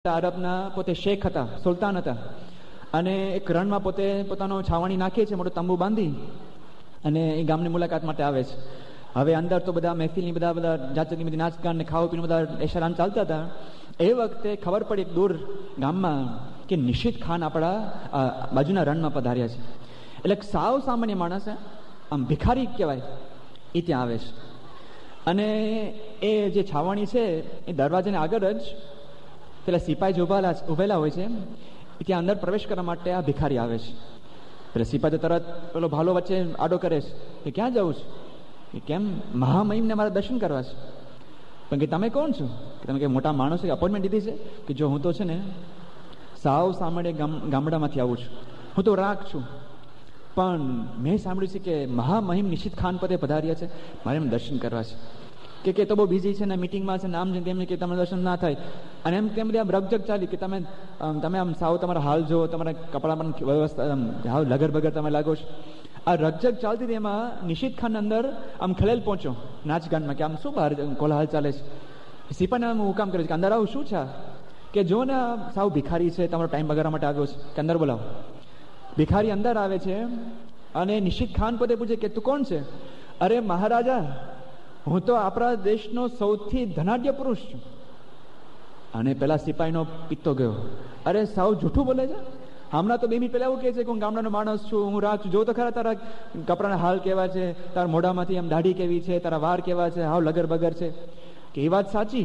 આરબના પોતે શેખ હતા, સુલતાન હતા, અને એક રણમાં પોતે પોતાનો છાવણી નાખે છે, મોટો તંબુ બાંધી, અને એ ગામની મુલાકાત માટે આવે છે. હવે અંદર તો બધા મહેફિલની બધા જાતની બધી નાચગાન ને ખાવા પીને બધા એશારામ ચાલતા હતા. એ વખતે ખબર પડી એક દૂર ગામમાં કે નિશિત ખાન આપણા બાજુના રણમાં પધાર્યા છે. એટલે સાવ સામાન્ય માણસ, આમ ભિખારી કહેવાય, એ ત્યાં આવે છે. અને એ જે છાવણી છે એ દરવાજાને આગળ જ પેલા સિપાહી જે ઉભેલા હોય છે, ત્યાં અંદર પ્રવેશ કરવા માટે આ ભિખારી આવે છે. પેલા સિપાહી તો તરત પેલો ભાલો વચ્ચે આડો કરે છે કે ક્યાં જવું છે, કે કેમ મહામહિમને મારા દર્શન કરવા છે. પણ કે તમે કોણ છો, કે તમે કે મોટા માણસો અપોઇન્ટમેન્ટ લીધી છે, કે જો હું તો છે ને સાવ સામાન્ય ગામડામાંથી આવું છું, હું તો રાખ છું, પણ મેં સાંભળ્યું છે કે મહામહિમ નિશિત ખાન પદે પધાર્યા છે, મારે એમ દર્શન કરવા છે. કે તો બહુ બિઝી છે ને, મિટિંગમાં છે ને, આમ છે તેમને કે તમને દર્શન ના થાય. અને એમ તેમ બધી આમ રગજગ ચાલી કે તમે આમ સાવ તમારા હાલ જો, તમારા કપડા પણ વ્યવસ્થા હાવ લગર બગર તમે લાગો છો. આ રગજગ ચાલતી હતી, એમાં નિશિત ખાન અંદર આમ ખલેલ પહોંચ્યો નાચગાનમાં, કે આમ શું બહાર કોલાહલ ચાલે છે. સિપાહીને આમ હુકામ કરે છે કે અંદર આવું શું છે, કે જો ને સાવ ભિખારી છે, તમારો ટાઈમ બગાડવા માટે આવ્યો છે, કે અંદર બોલાવો. ભિખારી અંદર આવે છે અને નિશિત ખાન પોતે પૂછે કે તું કોણ છે? અરે મહારાજા, હું તો આપણા દેશનો સૌથી ધનાઢ્ય પુરુષ છું. અને પેલા સિપાહીનો પિત્તો ગયો, અરે સાવ જૂઠું બોલે છે, હમણાં તો 2 મિનિટ પહેલા એવું કહે છે કે હું ગામડાનો માણસ છું, હું રાજ છું, જો તો ખરા તારા કપડાના હાલ કેવા છે, તારા મોઢામાંથી આમ દાઢી કેવી છે, તારા વાર કેવા છે, હાવ લગર બગર છે. કે એ વાત સાચી,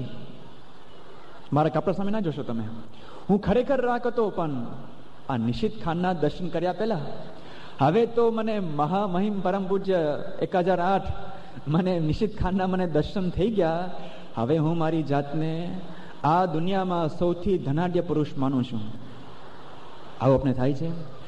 મારા કપડા સામે ના જોશો તમે, હું ખરેખર રાખ હતો, પણ આ નિશિત ખાનના દર્શન કર્યા પહેલા હવે તો મને મહામહિમ પરમ પૂજ્ય 1008 મને નિશિત ખાનના મને દર્શન થઈ ગયા. હવે હું મારી જાતને આ દુનિયામાં સૌથી ધનાઢ્ય પુરુષ માનું છું. આવું આપણે થાય છે.